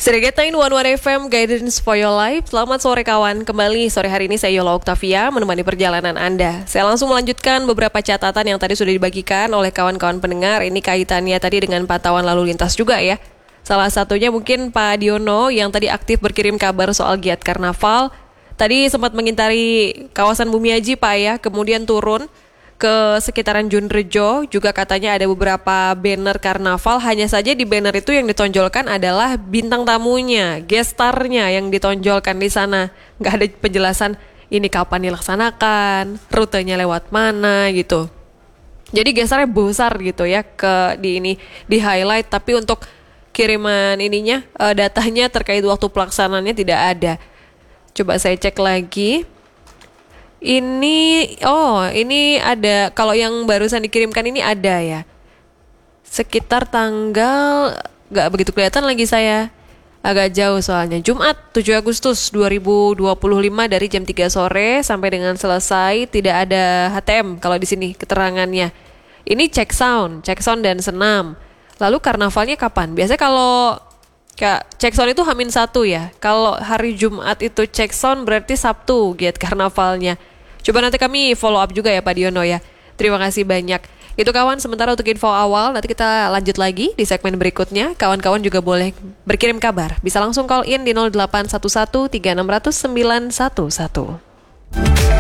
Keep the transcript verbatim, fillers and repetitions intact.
Sregetain One One F M Guidance for Your Life. Selamat sore kawan, kembali sore hari ini saya Yola Octavia menemani perjalanan Anda. Saya langsung melanjutkan beberapa catatan yang tadi sudah dibagikan oleh kawan-kawan pendengar. Ini kaitannya tadi dengan pantauan lalu lintas juga ya. Salah satunya mungkin Pak Diono yang tadi aktif berkirim kabar soal giat karnaval. Tadi sempat mengintari kawasan Bumiaji Pak ya, kemudian turun ke sekitaran Junrejo, juga katanya ada beberapa banner karnaval. Hanya saja di banner itu yang ditonjolkan adalah bintang tamunya, gestarnya yang ditonjolkan di sana. Nggak ada penjelasan ini kapan dilaksanakan, rutenya lewat mana gitu. Jadi gestarnya besar gitu ya ke di ini di highlight, tapi untuk kiriman ininya uh, datanya terkait waktu pelaksanaannya tidak ada. Coba saya cek lagi. Ini, oh ini ada, kalau yang barusan dikirimkan ini ada ya. Sekitar tanggal, gak begitu kelihatan lagi saya. Agak jauh soalnya. Jumat tujuh Agustus dua ribu dua puluh lima dari jam tiga sore sampai dengan selesai. Tidak ada H T M kalau di sini keterangannya. Ini cek sound, cek sound dan senam. Lalu karnavalnya kapan? Biasanya kalau Kak, cek sound itu Hamin satu ya. Kalau hari Jumat itu cek sound berarti Sabtu giat karnavalnya. Coba nanti kami follow up juga ya Pak Diono ya. Terima kasih banyak. Itu kawan, sementara untuk info awal, nanti kita lanjut lagi di segmen berikutnya. Kawan-kawan juga boleh berkirim kabar. Bisa langsung call in di nol delapan satu satu tiga enam nol nol sembilan satu satu.